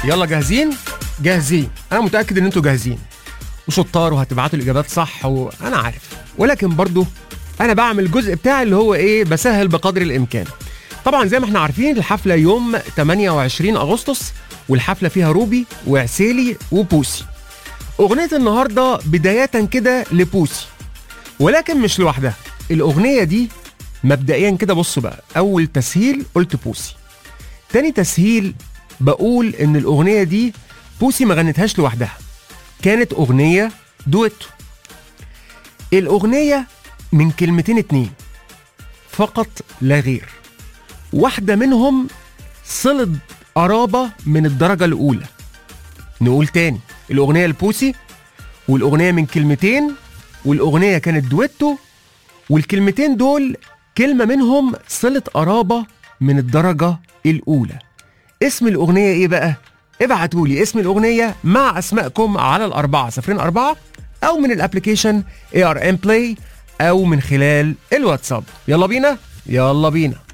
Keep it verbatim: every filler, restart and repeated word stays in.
يلا جاهزين؟ جاهزين. انا متاكد ان انتوا جاهزين وشطار وهتبعتوا الاجابات صح، وانا عارف، ولكن برضو انا بعمل الجزء بتاعي اللي هو ايه، بسهل بقدر الامكان. طبعا زي ما احنا عارفين الحفله يوم ثمانية وعشرين أغسطس، والحفله فيها روبي وعسيلي وبوسي. اغنيه النهارده بدايه كده لبوسي، ولكن مش لوحدها. الاغنيه دي مبدئيا كده بصوا بقى، اول تسهيل قلت بوسي، تاني تسهيل بقول ان الاغنيه دي بوسي ما غنتهاش لوحدها، كانت اغنيه دويتو. الاغنيه من كلمتين اتنين فقط لا غير، واحده منهم صلة قرابه من الدرجه الاولى. نقول تاني، الاغنيه لبوسي، والاغنيه من كلمتين، والاغنيه كانت دويتو، والكلمتين دول كلمه منهم صلة قرابه من الدرجه الاولى. اسم الاغنيه ايه بقى؟ ابعتوا لي اسم الاغنيه مع اسمائكم على الأربعة صفرين أربعة، او من الابليكيشن إيه آر إم Play، او من خلال الواتساب. يلا بينا يلا بينا.